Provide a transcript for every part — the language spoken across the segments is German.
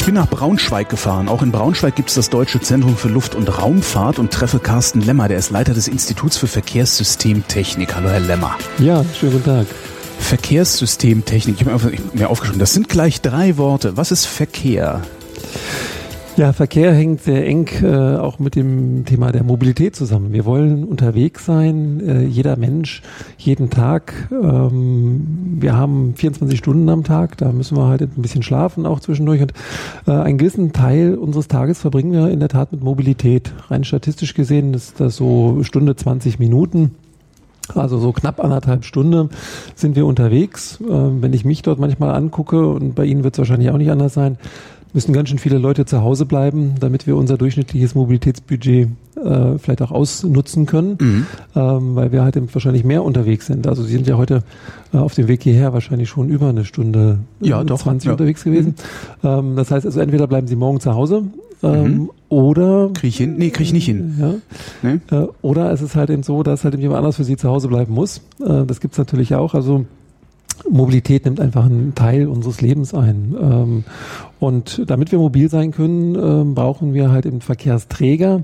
bin nach Braunschweig gefahren. Auch in Braunschweig gibt es das Deutsche Zentrum für Luft- und Raumfahrt und treffe Carsten Lemmer, der ist Leiter des Instituts für Verkehrssystemtechnik. Hallo, Herr Lemmer. Ja, schönen guten Tag. Verkehrssystemtechnik, ich habe mir aufgeschrieben, das sind gleich 3 Worte. Was ist Verkehr? Ja, Verkehr hängt sehr eng auch mit dem Thema der Mobilität zusammen. Wir wollen unterwegs sein, jeder Mensch, jeden Tag. Wir haben 24 Stunden am Tag, da müssen wir halt ein bisschen schlafen auch zwischendurch. Und einen gewissen Teil unseres Tages verbringen wir in der Tat mit Mobilität. Rein statistisch gesehen ist das so Stunde 20 Minuten. Also so knapp 1,5 Stunden sind wir unterwegs. Wenn ich mich dort manchmal angucke, und bei Ihnen wird es wahrscheinlich auch nicht anders sein, müssen ganz schön viele Leute zu Hause bleiben, damit wir unser durchschnittliches Mobilitätsbudget vielleicht auch ausnutzen können, weil wir halt eben wahrscheinlich mehr unterwegs sind. Also Sie sind ja heute auf dem Weg hierher wahrscheinlich schon über 1 Stunde 20 unterwegs gewesen. Das heißt also, entweder bleiben Sie morgen zu Hause oder... Krieg ich hin? Nee, krieg ich nicht hin. Ja. Nee? Oder es ist halt eben so, dass halt eben jemand anders für Sie zu Hause bleiben muss. Das gibt's natürlich auch. Also Mobilität nimmt einfach einen Teil unseres Lebens ein. Und damit wir mobil sein können, brauchen wir halt eben Verkehrsträger.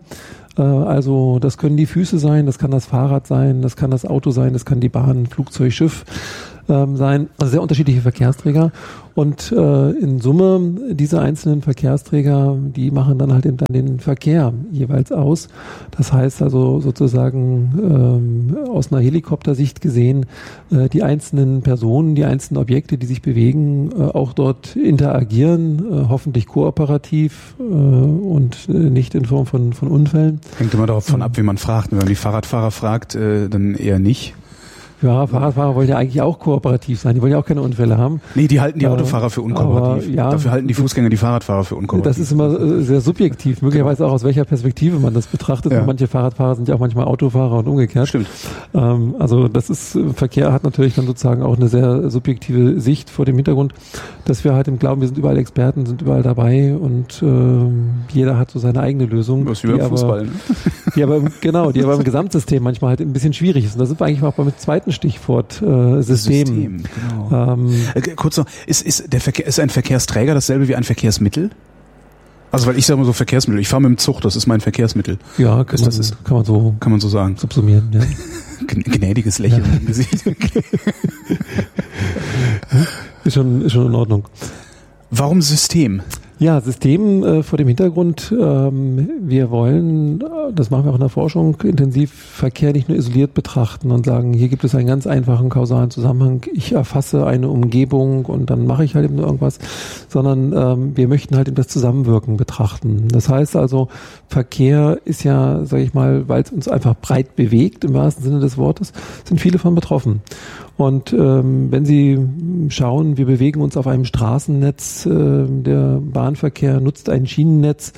Also das können die Füße sein, das kann das Fahrrad sein, das kann das Auto sein, das kann die Bahn, Flugzeug, Schiff sein. Also sehr unterschiedliche Verkehrsträger. Und in Summe, diese einzelnen Verkehrsträger, die machen dann halt eben dann den Verkehr jeweils aus. Das heißt also sozusagen aus einer Helikoptersicht gesehen, die einzelnen Personen, die einzelnen Objekte, die sich bewegen, auch dort interagieren, hoffentlich kooperativ und nicht in Form von Unfällen. Hängt immer davon ab, wie man fragt. Wenn man die Fahrradfahrer fragt, dann eher nicht. Ja, Fahrradfahrer wollen ja eigentlich auch kooperativ sein. Die wollen ja auch keine Unfälle haben. Nee, die halten die Autofahrer für unkooperativ. Ja, dafür halten die Fußgänger die Fahrradfahrer für unkooperativ. Das ist immer sehr subjektiv. Möglicherweise auch aus welcher Perspektive man das betrachtet. Ja. Und manche Fahrradfahrer sind ja auch manchmal Autofahrer und umgekehrt. Stimmt. Also das ist, Verkehr hat natürlich dann sozusagen auch eine sehr subjektive Sicht vor dem Hintergrund, dass wir halt im Glauben, wir sind überall Experten, sind überall dabei und jeder hat so seine eigene Lösung. Das ist wie beim Fußball. Ne? Die aber im Gesamtsystem manchmal halt ein bisschen schwierig ist. Und da sind wir eigentlich auch beim zweiten Stichwort System. Genau. Kurz noch, ist ein Verkehrsträger dasselbe wie ein Verkehrsmittel? Also weil ich sage mal so Verkehrsmittel, ich fahre mit dem Zug, das ist mein Verkehrsmittel. Ja, kann man so sagen. Subsumieren, ja. Gnädiges Lächeln im Gesicht. Ist schon in Ordnung. Warum System? Ja, System vor dem Hintergrund, wir wollen, das machen wir auch in der Forschung, intensiv Verkehr nicht nur isoliert betrachten und sagen, hier gibt es einen ganz einfachen kausalen Zusammenhang, ich erfasse eine Umgebung und dann mache ich halt eben irgendwas, sondern wir möchten halt eben das Zusammenwirken betrachten. Das heißt also, Verkehr ist ja, sage ich mal, weil es uns einfach breit bewegt, im wahrsten Sinne des Wortes, sind viele von betroffen. Und wenn Sie schauen, wir bewegen uns auf einem Straßennetz, der Bahnverkehr nutzt ein Schienennetz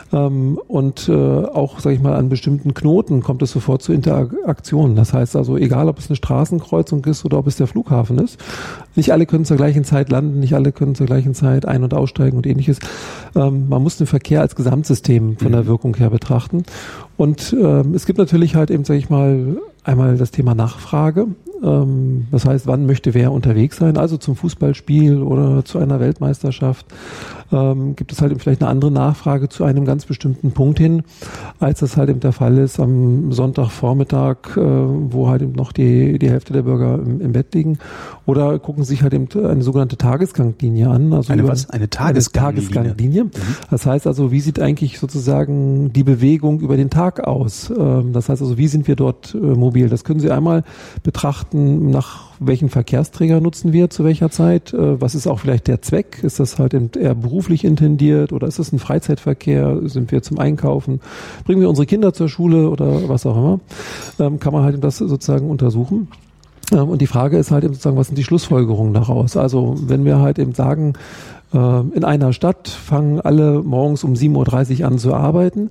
und auch, sage ich mal, an bestimmten Knoten kommt es sofort zu Interaktionen. Das heißt also, egal ob es eine Straßenkreuzung ist oder ob es der Flughafen ist, nicht alle können zur gleichen Zeit landen, nicht alle können zur gleichen Zeit ein- und aussteigen und ähnliches. Man muss den Verkehr als Gesamtsystem von der Wirkung her betrachten. Und es gibt natürlich halt eben, sage ich mal, einmal das Thema Nachfrage. Das heißt, wann möchte wer unterwegs sein? Also zum Fußballspiel oder zu einer Weltmeisterschaft. Gibt es halt eben vielleicht eine andere Nachfrage zu einem ganz bestimmten Punkt hin, als das halt eben der Fall ist am Sonntagvormittag, wo halt eben noch die Hälfte der Bürger im Bett liegen. Oder gucken sich halt eben eine sogenannte Tagesganglinie an. Also eine Tagesganglinie. Das heißt also, wie sieht eigentlich sozusagen die Bewegung über den Tag aus? Das heißt also, wie sind wir dort mobil? Das können Sie einmal betrachten, nach welchen Verkehrsträger nutzen wir zu welcher Zeit? Was ist auch vielleicht der Zweck? Ist das halt eher beruflich intendiert oder ist das ein Freizeitverkehr? Sind wir zum Einkaufen? Bringen wir unsere Kinder zur Schule oder was auch immer? Kann man halt das sozusagen untersuchen. Und die Frage ist halt eben sozusagen, was sind die Schlussfolgerungen daraus? Also wenn wir halt eben sagen, in einer Stadt fangen alle morgens um 7.30 Uhr an zu arbeiten,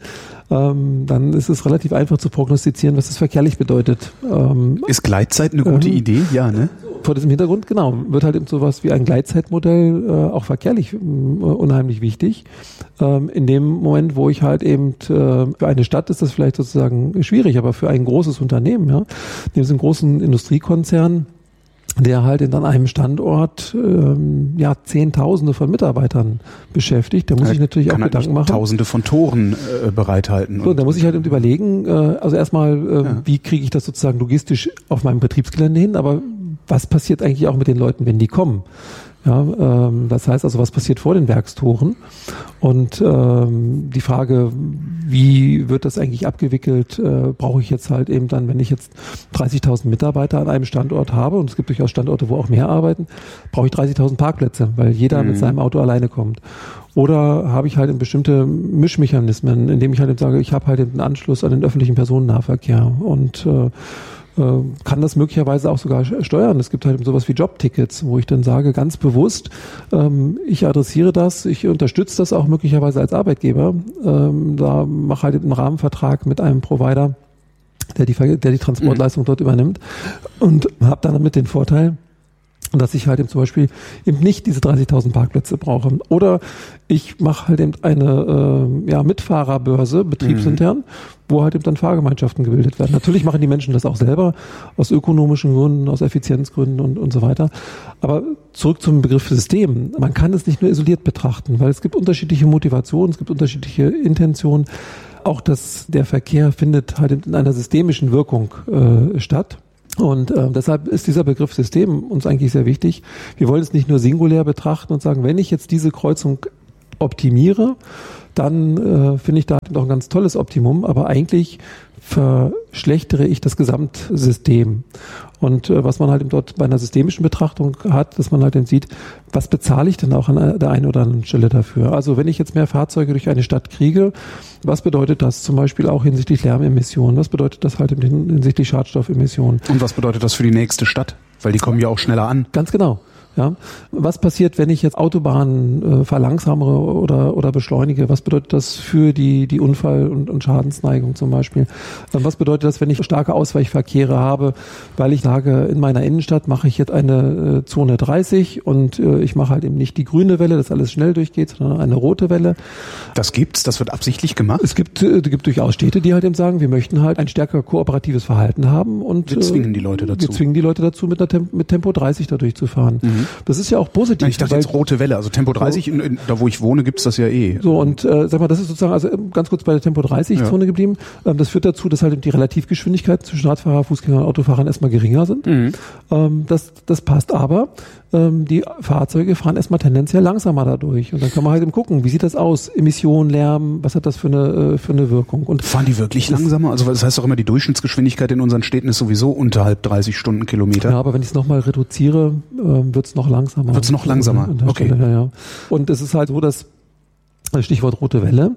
dann ist es relativ einfach zu prognostizieren, was das verkehrlich bedeutet. Ist Gleitzeit eine gute Idee? Ja, ne? Vor diesem Hintergrund, genau, wird halt eben sowas wie ein Gleitzeitmodell auch verkehrlich unheimlich wichtig. In dem Moment, wo ich halt eben für eine Stadt ist das vielleicht sozusagen schwierig, aber für ein großes Unternehmen, ja, neben einem großen Industriekonzern, der halt in an einem Standort Zehntausende von Mitarbeitern beschäftigt. Da muss ich natürlich auch Gedanken machen. Tausende von Toren bereithalten. So, da muss ich halt überlegen, also erstmal, wie kriege ich das sozusagen logistisch auf meinem Betriebsgelände hin, aber was passiert eigentlich auch mit den Leuten, wenn die kommen? Ja, das heißt also, was passiert vor den Werkstoren? Und die Frage, wie wird das eigentlich abgewickelt, brauche ich jetzt halt eben dann, wenn ich jetzt 30.000 Mitarbeiter an einem Standort habe, und es gibt durchaus Standorte, wo auch mehr arbeiten, brauche ich 30.000 Parkplätze, weil jeder mit seinem Auto alleine kommt. Oder habe ich halt bestimmte Mischmechanismen, indem ich halt eben sage, ich habe halt einen Anschluss an den öffentlichen Personennahverkehr und kann das möglicherweise auch sogar steuern. Es gibt halt sowas wie Jobtickets, wo ich dann sage, ganz bewusst, ich adressiere das, ich unterstütze das auch möglicherweise als Arbeitgeber, da mache halt einen Rahmenvertrag mit einem Provider, der die Transportleistung dort übernimmt und habe dann damit den Vorteil, dass ich halt eben zum Beispiel eben nicht diese 30.000 Parkplätze brauche. Oder ich mache halt eben eine Mitfahrerbörse, betriebsintern, wo halt eben dann Fahrgemeinschaften gebildet werden. Natürlich machen die Menschen das auch selber, aus ökonomischen Gründen, aus Effizienzgründen und so weiter. Aber zurück zum Begriff System. Man kann es nicht nur isoliert betrachten, weil es gibt unterschiedliche Motivationen, es gibt unterschiedliche Intentionen. Auch der Verkehr findet halt in einer systemischen Wirkung statt. Und deshalb ist dieser Begriff System uns eigentlich sehr wichtig. Wir wollen es nicht nur singulär betrachten und sagen, wenn ich jetzt diese Kreuzung optimiere, dann finde ich da noch ein ganz tolles Optimum, aber eigentlich verschlechtere ich das Gesamtsystem. Und was man halt eben dort bei einer systemischen Betrachtung hat, dass man halt eben sieht, was bezahle ich denn auch an der einen oder anderen Stelle dafür? Also wenn ich jetzt mehr Fahrzeuge durch eine Stadt kriege, was bedeutet das zum Beispiel auch hinsichtlich Lärmemissionen? Was bedeutet das halt eben hinsichtlich Schadstoffemissionen? Und was bedeutet das für die nächste Stadt? Weil die kommen ja auch schneller an. Ganz genau. Ja, was passiert, wenn ich jetzt Autobahnen verlangsamere oder beschleunige? Was bedeutet das für die Unfall- und Schadensneigung zum Beispiel? Was bedeutet das, wenn ich starke Ausweichverkehre habe, weil ich sage, in meiner Innenstadt mache ich jetzt eine Zone 30 und ich mache halt eben nicht die grüne Welle, dass alles schnell durchgeht, sondern eine rote Welle. Das wird absichtlich gemacht? Es gibt durchaus Städte, die halt eben sagen, wir möchten halt ein stärker kooperatives Verhalten haben und wir zwingen die Leute dazu. Wir zwingen die Leute dazu, mit Tempo 30 da durchzufahren. Das ist ja auch positiv. Ich dachte jetzt rote Welle, also Tempo 30, da wo ich wohne, gibt's das ja eh. So, und sag mal, das ist sozusagen, also ganz kurz bei der Tempo 30-Zone geblieben. Das führt dazu, dass halt die Relativgeschwindigkeiten zwischen Radfahrer, Fußgänger und Autofahrern erstmal geringer sind. Das passt aber. Die Fahrzeuge fahren erstmal tendenziell langsamer dadurch. Und dann kann man halt eben gucken, wie sieht das aus? Emissionen, Lärm, was hat das für eine Wirkung? Und fahren die wirklich langsamer? Also das heißt doch immer, die Durchschnittsgeschwindigkeit in unseren Städten ist sowieso unterhalb 30 Stundenkilometer. Ja, aber wenn ich es nochmal reduziere, wird's noch langsamer. Wird's noch langsamer? Okay. Stelle, ja. Und es ist halt so, dass Stichwort rote Welle.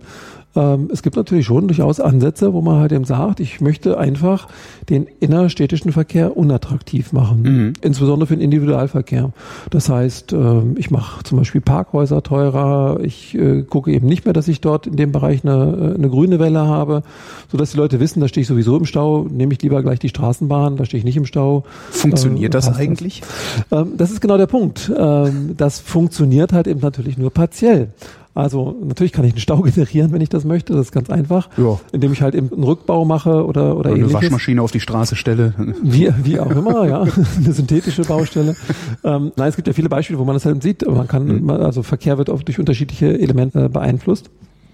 Es gibt natürlich schon durchaus Ansätze, wo man halt eben sagt, ich möchte einfach den innerstädtischen Verkehr unattraktiv machen, insbesondere für den Individualverkehr. Das heißt, ich mache zum Beispiel Parkhäuser teurer, ich gucke eben nicht mehr, dass ich dort in dem Bereich eine grüne Welle habe, sodass die Leute wissen, da stehe ich sowieso im Stau, nehme ich lieber gleich die Straßenbahn, da stehe ich nicht im Stau. Funktioniert das eigentlich? Das ist genau der Punkt. Das funktioniert halt eben natürlich nur partiell. Also natürlich kann ich einen Stau generieren, wenn ich das möchte. Das ist ganz einfach, indem ich halt eben einen Rückbau mache oder ähnliches. Eine Waschmaschine auf die Straße stelle. Wie auch immer, ja, eine synthetische Baustelle. Nein, es gibt ja viele Beispiele, wo man das halt sieht. Man kann, also Verkehr wird oft durch unterschiedliche Elemente beeinflusst.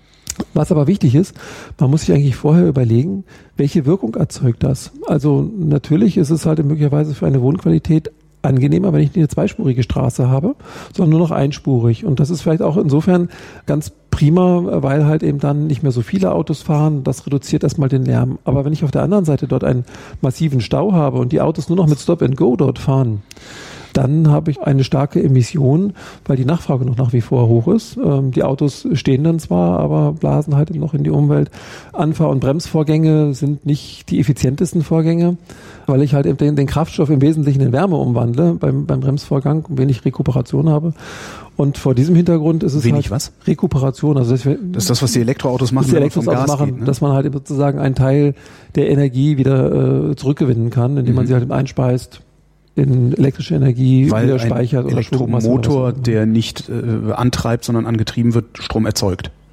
Was aber wichtig ist, man muss sich eigentlich vorher überlegen, welche Wirkung erzeugt das. Also natürlich ist es halt möglicherweise für eine Wohnqualität angenehmer, wenn ich nicht eine zweispurige Straße habe, sondern nur noch einspurig. Und das ist vielleicht auch insofern ganz prima, weil halt eben dann nicht mehr so viele Autos fahren. Das reduziert erstmal den Lärm. Aber wenn ich auf der anderen Seite dort einen massiven Stau habe und die Autos nur noch mit Stop and Go dort fahren, dann habe ich eine starke Emission, weil die Nachfrage noch nach wie vor hoch ist. Die Autos stehen dann zwar, aber blasen halt noch in die Umwelt. Anfahr- und Bremsvorgänge sind nicht die effizientesten Vorgänge, weil ich halt eben den Kraftstoff im Wesentlichen in Wärme umwandle beim Bremsvorgang, wenig Rekuperation habe. Und vor diesem Hintergrund ist es wenig halt was? Rekuperation. Also das ist das, was die Elektroautos machen, wenn man vom Gas geht, ne? Dass man halt sozusagen einen Teil der Energie wieder zurückgewinnen kann, indem man sie halt einspeist in elektrische Energie, weil wieder speichert oder Elektromotor, der nicht antreibt, sondern angetrieben wird, Strom erzeugt.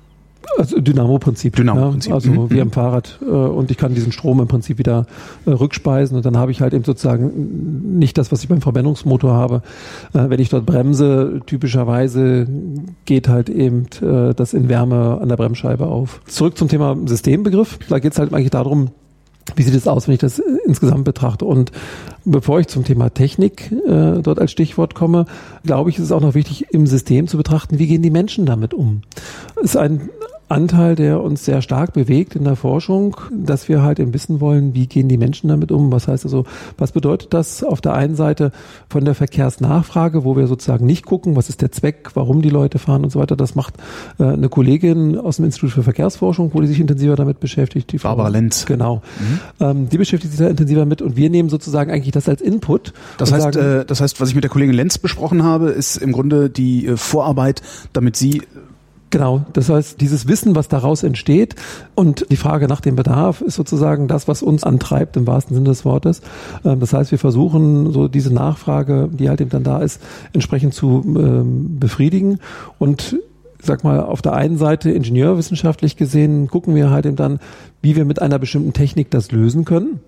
Also Dynamo-Prinzip. Dynamo-Prinzip. Ja, also wie am Fahrrad. Und ich kann diesen Strom im Prinzip wieder rückspeisen und dann habe ich halt eben sozusagen nicht das, was ich beim Verbrennungsmotor habe. Wenn ich dort bremse, typischerweise geht halt eben das in Wärme an der Bremsscheibe auf. Zurück zum Thema Systembegriff. Da geht es halt eigentlich darum, wie sieht es aus, wenn ich das insgesamt betrachte? Und bevor ich zum Thema Technik dort als Stichwort komme, glaube ich, ist es auch noch wichtig, im System zu betrachten, wie gehen die Menschen damit um? Es ist ein Anteil, der uns sehr stark bewegt in der Forschung, dass wir halt eben wissen wollen, wie gehen die Menschen damit um? Was heißt also, was bedeutet das auf der einen Seite von der Verkehrsnachfrage, wo wir sozusagen nicht gucken, was ist der Zweck, warum die Leute fahren und so weiter. Das macht eine Kollegin aus dem Institut für Verkehrsforschung, wo die sich intensiver damit beschäftigt. Die Barbara Lenz. Genau. Die beschäftigt sich da intensiver mit und wir nehmen sozusagen eigentlich das als Input. Das heißt, was ich mit der Kollegin Lenz besprochen habe, ist im Grunde die Vorarbeit, damit sie... Genau, das heißt, dieses Wissen, was daraus entsteht und die Frage nach dem Bedarf ist sozusagen das, was uns antreibt, im wahrsten Sinne des Wortes. Das heißt, wir versuchen so diese Nachfrage, die halt eben dann da ist, entsprechend zu befriedigen und ich sag mal, auf der einen Seite ingenieurwissenschaftlich gesehen gucken wir halt eben dann, wie wir mit einer bestimmten Technik das lösen können.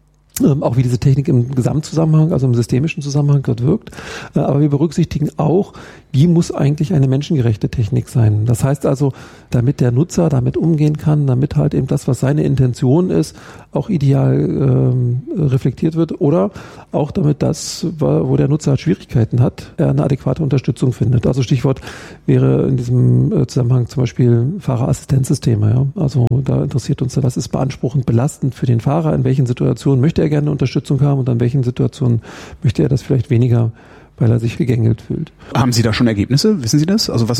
Auch wie diese Technik im Gesamtzusammenhang, also im systemischen Zusammenhang dort wirkt. Aber wir berücksichtigen auch, wie muss eigentlich eine menschengerechte Technik sein. Das heißt also, damit der Nutzer damit umgehen kann, damit halt eben das, was seine Intention ist, auch ideal reflektiert wird oder auch damit das, wo der Nutzer halt Schwierigkeiten hat, er eine adäquate Unterstützung findet. Also Stichwort wäre in diesem Zusammenhang zum Beispiel Fahrerassistenzsysteme. Ja? Also da interessiert uns, was ist beanspruchend, belastend für den Fahrer, in welchen Situationen möchte er gerne Unterstützung haben und an welchen Situationen möchte er das vielleicht weniger, weil er sich gegängelt fühlt. Haben Sie da schon Ergebnisse? Wissen Sie das? Also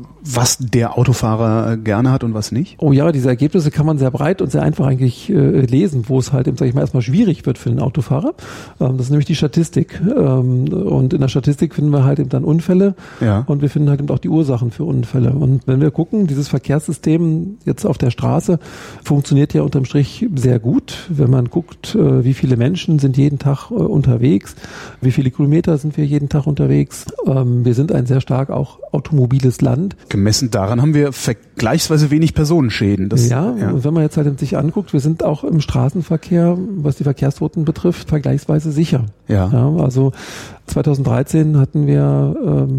was der Autofahrer gerne hat und was nicht? Oh ja, diese Ergebnisse kann man sehr breit und sehr einfach eigentlich lesen, wo es halt, sag ich mal, erstmal schwierig wird für den Autofahrer. Das ist nämlich die Statistik. Und in der Statistik finden wir halt eben dann Unfälle und wir finden halt eben auch die Ursachen für Unfälle. Und wenn wir gucken, dieses Verkehrssystem jetzt auf der Straße funktioniert ja unterm Strich sehr gut. Wenn man guckt, wie viele Menschen sind jeden Tag unterwegs, wie viele Kilometer sind wir jeden Tag unterwegs. Wir sind ein sehr stark auch automobiles Land. Gemessen daran haben wir vergleichsweise wenig Personenschäden. Und wenn man jetzt halt sich anguckt, wir sind auch im Straßenverkehr, was die Verkehrstoten betrifft, vergleichsweise sicher. Also 2013 hatten wir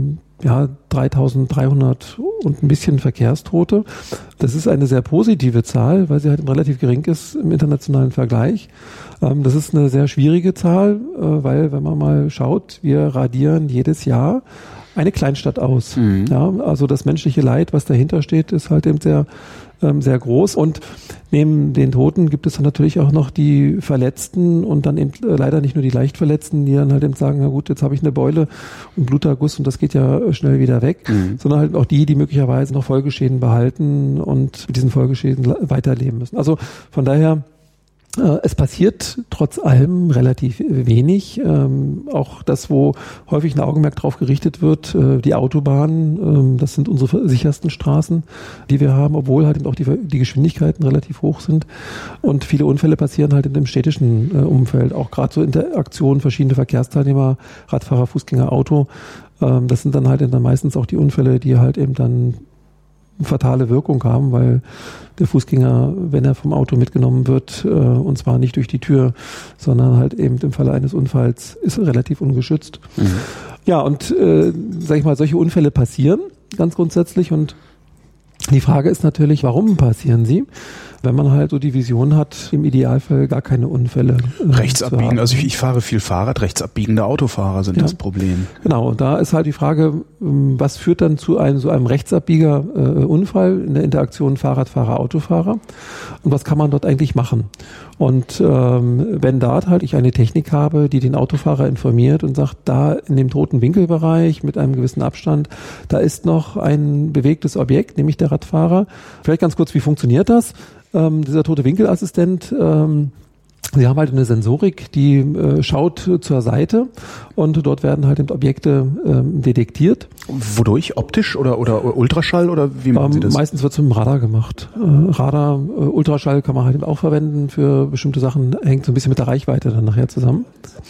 3.300 und ein bisschen Verkehrstote. Das ist eine sehr positive Zahl, weil sie halt relativ gering ist im internationalen Vergleich. Das ist eine sehr schwierige Zahl, weil wenn man mal schaut, wir radieren jedes Jahr eine Kleinstadt aus. Ja, also das menschliche Leid, was dahinter steht, ist halt eben sehr, sehr groß. Und neben den Toten gibt es dann natürlich auch noch die Verletzten und dann eben leider nicht nur die Leichtverletzten, die dann halt eben sagen, na gut, jetzt habe ich eine Beule und Bluterguss und das geht ja schnell wieder weg, sondern halt auch die möglicherweise noch Folgeschäden behalten und mit diesen Folgeschäden weiterleben müssen. Also von daher, es passiert trotz allem relativ wenig. Auch das, wo häufig ein Augenmerk drauf gerichtet wird, die Autobahnen, das sind unsere sichersten Straßen, die wir haben, obwohl halt eben auch die Geschwindigkeiten relativ hoch sind. Und viele Unfälle passieren halt in dem städtischen Umfeld, auch gerade so Interaktionen verschiedene Verkehrsteilnehmer, Radfahrer, Fußgänger, Auto. Das sind dann halt eben dann meistens auch die Unfälle, die halt eben dann fatale Wirkung haben, weil der Fußgänger, wenn er vom Auto mitgenommen wird, und zwar nicht durch die Tür, sondern halt eben im Falle eines Unfalls, ist relativ ungeschützt. Ja, und sag ich mal, solche Unfälle passieren ganz grundsätzlich und die Frage ist natürlich, warum passieren sie? Wenn man halt so die Vision hat, im Idealfall gar keine Unfälle. Rechts abbiegen, also ich fahre viel Fahrrad, rechts abbiegende Autofahrer sind das Problem. Genau, da ist halt die Frage, was führt dann zu so einem Rechtsabbieger-Unfall in der Interaktion Fahrradfahrer, Autofahrer und was kann man dort eigentlich machen? Und wenn da halt ich eine Technik habe, die den Autofahrer informiert und sagt, da in dem toten Winkelbereich mit einem gewissen Abstand, da ist noch ein bewegtes Objekt, nämlich der Radfahrer. Vielleicht ganz kurz, wie funktioniert das? Dieser tote Winkelassistent, Sie haben halt eine Sensorik, die schaut zur Seite und dort werden halt eben Objekte detektiert. Wodurch? Optisch oder Ultraschall oder wie machen Sie das? Meistens wird es mit dem Radar gemacht. Radar, Ultraschall kann man halt eben auch verwenden für bestimmte Sachen, hängt so ein bisschen mit der Reichweite dann nachher zusammen.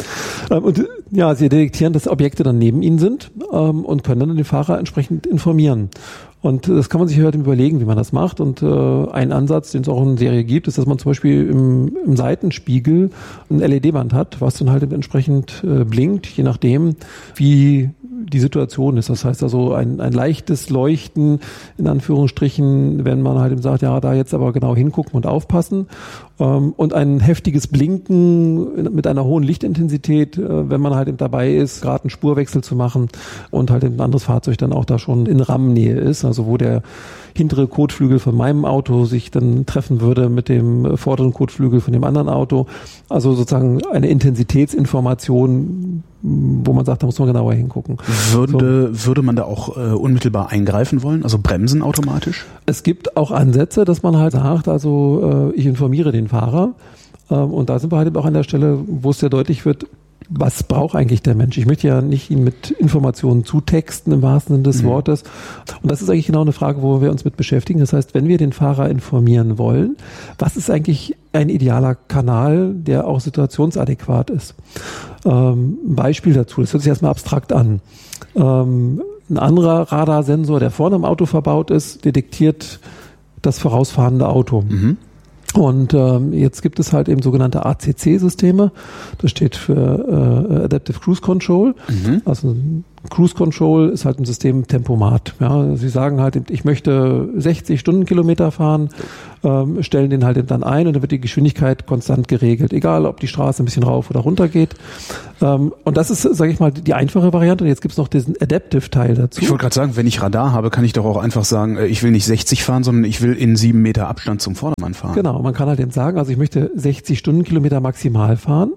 Und ja, Sie detektieren, dass Objekte dann neben Ihnen sind und können dann den Fahrer entsprechend informieren. Und das kann man sich halt überlegen, wie man das macht. Und ein Ansatz, den es auch in Serie gibt, ist, dass man zum Beispiel im Seitenspiegel ein LED-Band hat, was dann halt entsprechend blinkt, je nachdem, wie die Situation ist. Das heißt also ein leichtes Leuchten, in Anführungsstrichen, wenn man halt eben sagt, ja, da jetzt aber genau hingucken und aufpassen. Und ein heftiges Blinken mit einer hohen Lichtintensität, wenn man halt eben dabei ist, gerade einen Spurwechsel zu machen und halt eben ein anderes Fahrzeug dann auch da schon in Rammennähe ist, also wo der hintere Kotflügel von meinem Auto sich dann treffen würde mit dem vorderen Kotflügel von dem anderen Auto. Also sozusagen eine Intensitätsinformation, wo man sagt, da muss man genauer hingucken. Würde man da auch unmittelbar eingreifen wollen, also bremsen automatisch? Es gibt auch Ansätze, dass man halt sagt, also ich informiere den Fahrer. Und da sind wir halt auch an der Stelle, wo es sehr deutlich wird, was braucht eigentlich der Mensch? Ich möchte ja nicht ihn mit Informationen zutexten im wahrsten Sinne des Wortes. Und das ist eigentlich genau eine Frage, wo wir uns mit beschäftigen. Das heißt, wenn wir den Fahrer informieren wollen, was ist eigentlich ein idealer Kanal, der auch situationsadäquat ist? Ein Beispiel dazu, das hört sich erstmal abstrakt an. Ein anderer Radarsensor, der vorne im Auto verbaut ist, detektiert das vorausfahrende Auto. Und jetzt gibt es halt eben sogenannte ACC-Systeme. Das steht für Adaptive Cruise Control. Also Cruise Control ist halt ein System Tempomat. Ja, Sie sagen halt, ich möchte 60 Stundenkilometer fahren, stellen den halt eben dann ein und dann wird die Geschwindigkeit konstant geregelt, egal ob die Straße ein bisschen rauf oder runter geht. Und das ist, sage ich mal, die einfache Variante. Und jetzt gibt es noch diesen Adaptive-Teil dazu. Ich wollte gerade sagen, wenn ich Radar habe, kann ich doch auch einfach sagen, ich will nicht 60 fahren, sondern ich will in 7 Meter Abstand zum Vordermann fahren. Genau, man kann halt eben sagen, also ich möchte 60 Stundenkilometer maximal fahren.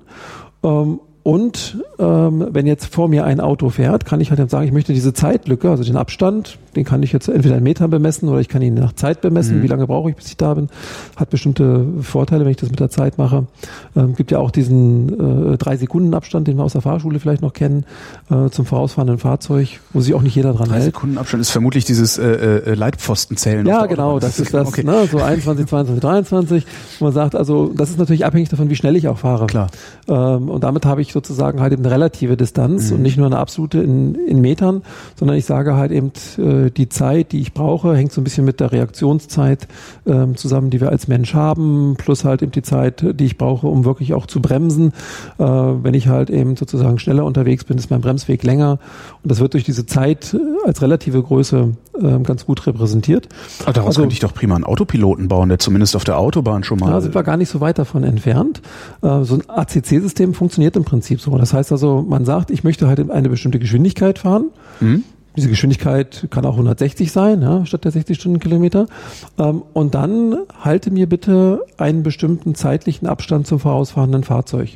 Und wenn jetzt vor mir ein Auto fährt, kann ich halt sagen, ich möchte diese Zeitlücke, also den Abstand, den kann ich jetzt entweder in Metern bemessen oder ich kann ihn nach Zeit bemessen. Wie lange brauche ich, bis ich da bin? Hat bestimmte Vorteile, wenn ich das mit der Zeit mache. Gibt ja auch diesen 3-Sekunden-Abstand, den wir aus der Fahrschule vielleicht noch kennen, zum vorausfahrenden Fahrzeug, wo sich auch nicht jeder dran hält. 3-Sekunden-Abstand ist vermutlich dieses Leitpfostenzählen. Ja, genau, das ist das, okay. Ne, so 21, 22, 23. Wo man sagt, also das ist natürlich abhängig davon, wie schnell ich auch fahre. Klar. Und damit habe ich sozusagen halt eben eine relative Distanz und nicht nur eine absolute in Metern, sondern ich sage halt eben, die Zeit, die ich brauche, hängt so ein bisschen mit der Reaktionszeit zusammen, die wir als Mensch haben, plus halt eben die Zeit, die ich brauche, um wirklich auch zu bremsen. Wenn ich halt eben sozusagen schneller unterwegs bin, ist mein Bremsweg länger und das wird durch diese Zeit als relative Größe ganz gut repräsentiert. Aber daraus könnte ich doch prima einen Autopiloten bauen, der zumindest auf der Autobahn schon mal... Da sind wir gar nicht so weit davon entfernt. So ein ACC-System funktioniert im Prinzip so. Das heißt also, man sagt, ich möchte halt eine bestimmte Geschwindigkeit fahren. Diese Geschwindigkeit kann auch 160 sein, ja, statt der 60 Stundenkilometer. Und dann halte mir bitte einen bestimmten zeitlichen Abstand zum vorausfahrenden Fahrzeug.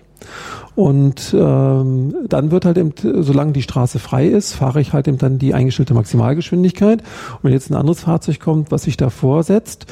Und dann wird halt eben, solange die Straße frei ist, fahre ich halt eben dann die eingestellte Maximalgeschwindigkeit. Und wenn jetzt ein anderes Fahrzeug kommt, was sich davor setzt,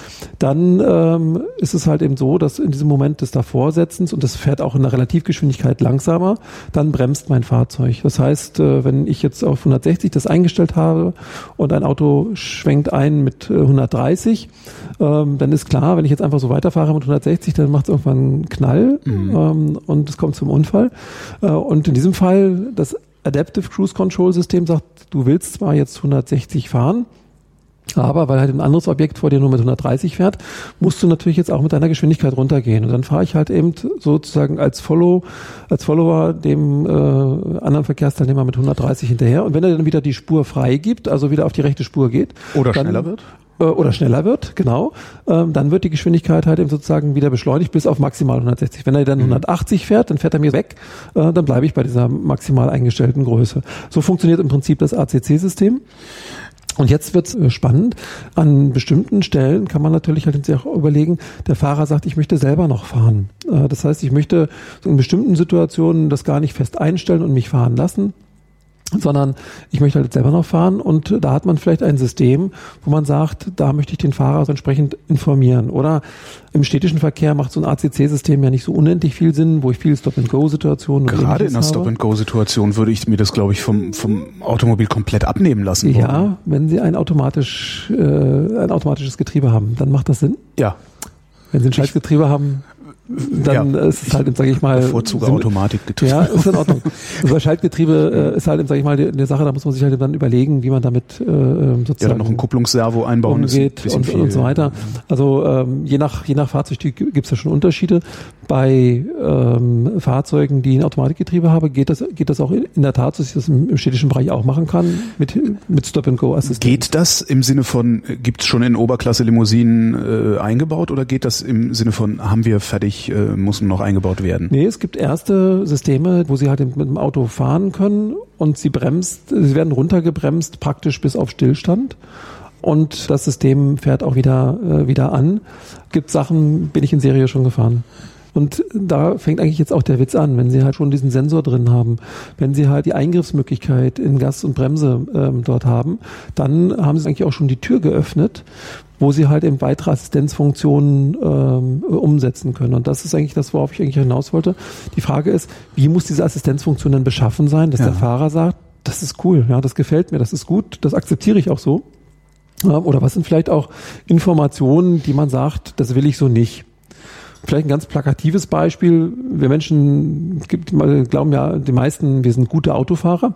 dann ist es halt eben so, dass in diesem Moment des Davorsetzens, und das fährt auch in der Relativgeschwindigkeit langsamer, dann bremst mein Fahrzeug. Das heißt, wenn ich jetzt auf 160 das eingestellt habe und ein Auto schwenkt ein mit 130, dann ist klar, wenn ich jetzt einfach so weiterfahre mit 160, dann macht es irgendwann einen Knall und es kommt zum Unfall. Und in diesem Fall, das Adaptive Cruise Control System sagt, du willst zwar jetzt 160 fahren, aber weil halt ein anderes Objekt vor dir nur mit 130 fährt, musst du natürlich jetzt auch mit deiner Geschwindigkeit runtergehen. Und dann fahre ich halt eben sozusagen als Follower dem anderen Verkehrsteilnehmer mit 130 hinterher. Und wenn er dann wieder die Spur frei gibt, also wieder auf die rechte Spur geht. Oder dann, schneller wird, genau. Dann wird die Geschwindigkeit halt eben sozusagen wieder beschleunigt bis auf maximal 160. Wenn er dann 180 fährt, dann fährt er mir weg, dann bleibe ich bei dieser maximal eingestellten Größe. So funktioniert im Prinzip das ACC-System. Und jetzt wird's spannend. An bestimmten Stellen kann man natürlich halt sich auch überlegen, der Fahrer sagt, ich möchte selber noch fahren. Das heißt, ich möchte in bestimmten Situationen das gar nicht fest einstellen und mich fahren lassen, sondern ich möchte halt selber noch fahren und da hat man vielleicht ein System, wo man sagt, da möchte ich den Fahrer also entsprechend informieren. Oder im städtischen Verkehr macht so ein ACC-System ja nicht so unendlich viel Sinn, wo ich viel Stop-and-Go-Situationen Gerade in einer Stop-and-Go-Situation würde ich mir das, glaube ich, vom Automobil komplett abnehmen lassen wollen. Ja, wenn Sie ein automatisches Getriebe haben, dann macht das Sinn? Ja. Wenn Sie ein Schaltgetriebe haben... dann ist es halt, sage ich mal... Bevorzuge Automatikgetriebe. Ja, ist in Ordnung. Also bei Schaltgetriebe ist halt, sage ich mal, eine Sache, da muss man sich halt dann überlegen, wie man damit sozusagen... Ja, dann noch ein Kupplungsservo einbauen umgeht ist und so weiter. Also je nach Fahrzeugtyp gibt es da schon Unterschiede. Bei Fahrzeugen, die ein Automatikgetriebe haben, geht das auch in der Tat, dass ich das im städtischen Bereich auch machen kann mit Stop-and-Go-Assistent. Geht das im Sinne von, gibt es schon in Oberklasse-Limousinen eingebaut oder geht das im Sinne von, haben wir fertig, muss noch eingebaut werden? Nee, es gibt erste Systeme, wo sie halt mit dem Auto fahren können und sie werden runtergebremst praktisch bis auf Stillstand. Und das System fährt auch wieder an. Gibt Sachen, bin ich in Serie schon gefahren. Und da fängt eigentlich jetzt auch der Witz an, wenn Sie halt schon diesen Sensor drin haben, wenn Sie halt die Eingriffsmöglichkeit in Gas und Bremse dort haben, dann haben Sie eigentlich auch schon die Tür geöffnet, wo Sie halt eben weitere Assistenzfunktionen umsetzen können. Und das ist eigentlich das, worauf ich eigentlich hinaus wollte. Die Frage ist, wie muss diese Assistenzfunktion denn beschaffen sein, dass der Fahrer sagt, das ist cool, ja, das gefällt mir, das ist gut, das akzeptiere ich auch so. Oder was sind vielleicht auch Informationen, die man sagt, das will ich so nicht. Vielleicht ein ganz plakatives Beispiel. Wir Menschen glauben ja, die meisten, wir sind gute Autofahrer.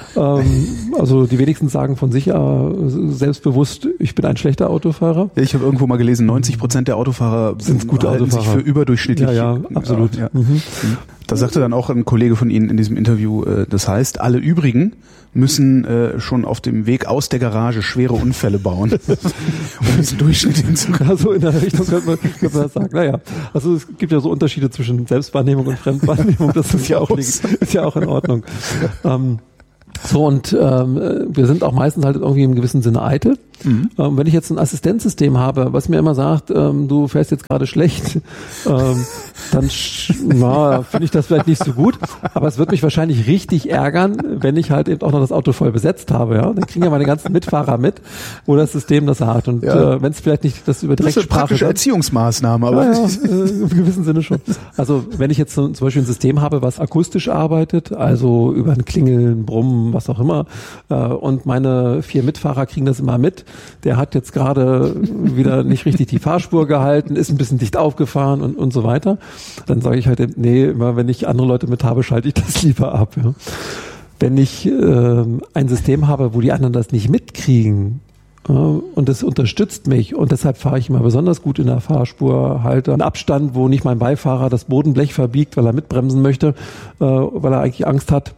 Also die wenigsten sagen von sich selbstbewusst, ich bin ein schlechter Autofahrer. Ja, ich habe irgendwo mal gelesen, 90% der Autofahrer sind gute Autofahrer. Sich für überdurchschnittlich. Ja, absolut. Ja. Da sagte dann auch ein Kollege von Ihnen in diesem Interview, das heißt, alle übrigen müssen schon auf dem Weg aus der Garage schwere Unfälle bauen, um diesen Durchschnitt hinzukriegen. Also in der Richtung könnte man das sagen. Naja, also es gibt ja so Unterschiede zwischen Selbstwahrnehmung und Fremdwahrnehmung, das ist ja auch in Ordnung. So, und wir sind auch meistens halt irgendwie im gewissen Sinne eitel. Wenn ich jetzt ein Assistenzsystem habe, was mir immer sagt, du fährst jetzt gerade schlecht, dann finde ich das vielleicht nicht so gut, aber es wird mich wahrscheinlich richtig ärgern, wenn ich halt eben auch noch das Auto voll besetzt habe. Ja? Dann kriegen ja meine ganzen Mitfahrer mit, wo das System das sagt. Und wenn es vielleicht nicht das über Direktsprache... Das ist eine praktische Erziehungsmaßnahme, aber... Ja, im gewissen Sinne schon. Also wenn ich jetzt zum Beispiel ein System habe, was akustisch arbeitet, also über ein Klingeln, Brummen, was auch immer, und meine 4 Mitfahrer kriegen das immer mit, der hat jetzt gerade wieder nicht richtig die Fahrspur gehalten, ist ein bisschen dicht aufgefahren und so weiter. Dann sage ich halt, nee, immer wenn ich andere Leute mit habe, schalte ich das lieber ab. Ja. Wenn ich ein System habe, wo die anderen das nicht mitkriegen, und das unterstützt mich und deshalb fahre ich immer besonders gut in der Fahrspur, halte einen Abstand, wo nicht mein Beifahrer das Bodenblech verbiegt, weil er mitbremsen möchte, weil er eigentlich Angst hat,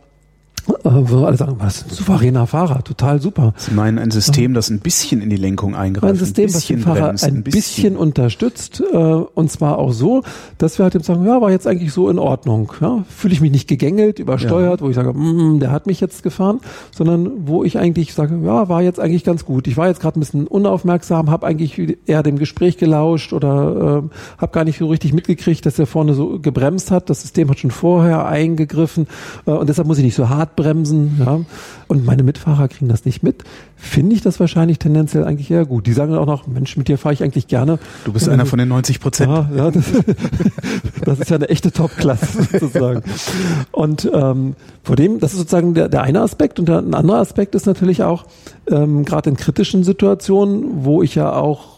wo alle sagen, das ist ein souveräner Fahrer, total super. Sie meinen ein System, das ein bisschen in die Lenkung eingreift, ein System, das den Fahrer ein bisschen unterstützt, und zwar auch so, dass wir halt eben sagen, ja, war jetzt eigentlich so in Ordnung. Ja? Fühle ich mich nicht gegängelt, übersteuert, wo ich sage, der hat mich jetzt gefahren, sondern wo ich eigentlich sage, ja, war jetzt eigentlich ganz gut. Ich war jetzt gerade ein bisschen unaufmerksam, habe eigentlich eher dem Gespräch gelauscht oder habe gar nicht so richtig mitgekriegt, dass er vorne so gebremst hat. Das System hat schon vorher eingegriffen und deshalb muss ich nicht so hart bremsen, ja, und meine Mitfahrer kriegen das nicht mit, finde ich das wahrscheinlich tendenziell eigentlich eher gut. Die sagen dann auch noch, Mensch, mit dir fahre ich eigentlich gerne. Du bist einer von den 90%. Ja, das ist ja eine echte Top-Klasse sozusagen. Und vor dem, das ist sozusagen der eine Aspekt, und ein anderer Aspekt ist natürlich auch, gerade in kritischen Situationen, wo ich ja auch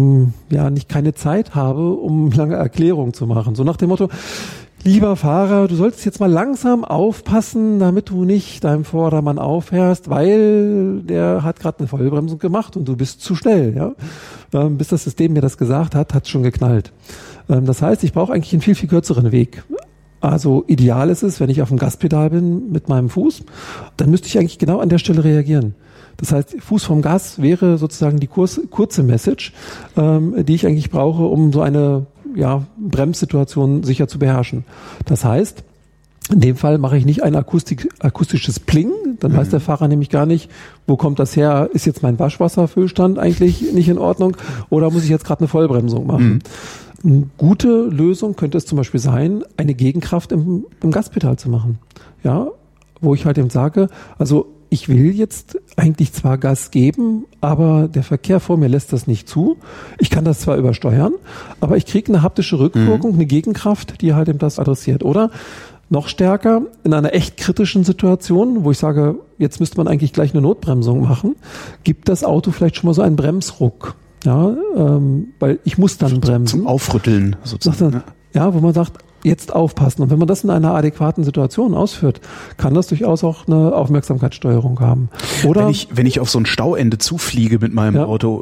keine Zeit habe, um lange Erklärungen zu machen. So nach dem Motto, lieber Fahrer, du solltest jetzt mal langsam aufpassen, damit du nicht deinem Vordermann aufhörst, weil der hat gerade eine Vollbremsung gemacht und du bist zu schnell. Ja? Bis das System mir das gesagt hat, hat's schon geknallt. Das heißt, ich brauche eigentlich einen viel, viel kürzeren Weg. Also ideal ist es, wenn ich auf dem Gaspedal bin mit meinem Fuß, dann müsste ich eigentlich genau an der Stelle reagieren. Das heißt, Fuß vom Gas wäre sozusagen die kurze Message, die ich eigentlich brauche, um so eine Bremssituation sicher zu beherrschen. Das heißt, in dem Fall mache ich nicht ein akustisches Pling, dann weiß der Fahrer nämlich gar nicht, wo kommt das her, ist jetzt mein Waschwasserfüllstand eigentlich nicht in Ordnung oder muss ich jetzt gerade eine Vollbremsung machen? Eine gute Lösung könnte es zum Beispiel sein, eine Gegenkraft im Gaspedal zu machen. Ja, wo ich halt eben sage, also ich will jetzt eigentlich zwar Gas geben, aber der Verkehr vor mir lässt das nicht zu. Ich kann das zwar übersteuern, aber ich kriege eine haptische Rückwirkung, eine Gegenkraft, die halt eben das adressiert. Oder noch stärker, in einer echt kritischen Situation, wo ich sage, jetzt müsste man eigentlich gleich eine Notbremsung machen, gibt das Auto vielleicht schon mal so einen Bremsruck. Ja, weil ich muss dann bremsen. Zum Aufrütteln sozusagen. ja, wo man sagt, jetzt aufpassen. Und wenn man das in einer adäquaten Situation ausführt, kann das durchaus auch eine Aufmerksamkeitssteuerung haben. Oder wenn ich auf so ein Stauende zufliege mit meinem Auto,